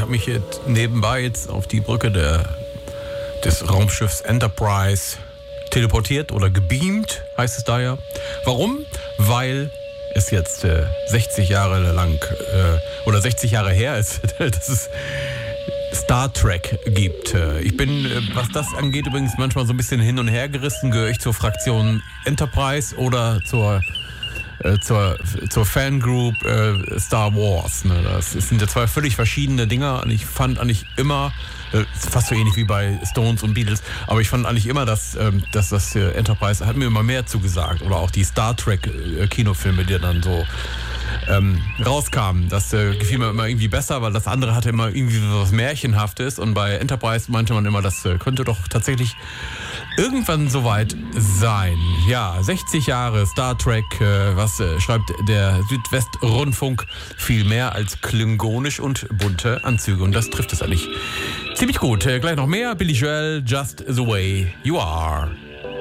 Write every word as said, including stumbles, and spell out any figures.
habe mich jetzt nebenbei jetzt auf die Brücke der, des Raumschiffs Enterprise teleportiert oder gebeamt, heißt es da ja. Warum? Weil es jetzt äh, sechzig Jahre lang äh, oder sechzig Jahre her ist, dass es Star Trek gibt. Ich bin, was das angeht, übrigens manchmal so ein bisschen hin und her gerissen. Gehöre ich zur Fraktion Enterprise oder zur, äh, zur, zur Fangroup äh, Star Wars. Ne? Das sind ja zwei völlig verschiedene Dinger. Und ich fand eigentlich immer, äh, fast so ähnlich wie bei Stones und Beatles, aber ich fand eigentlich immer, dass, äh, dass das äh, Enterprise hat mir immer mehr zugesagt. Oder auch die Star Trek äh, Kinofilme, die dann so Ähm, rauskam. Das äh, gefiel mir immer irgendwie besser, weil das andere hatte immer irgendwie so was Märchenhaftes und bei Enterprise meinte man immer, das äh, könnte doch tatsächlich irgendwann soweit sein. Ja, sechzig Jahre Star Trek, äh, was äh, schreibt der Südwestrundfunk? Viel mehr als klingonisch und bunte Anzüge und das trifft es eigentlich ziemlich gut. Äh, gleich noch mehr, Billy Joel, Just the Way You Are.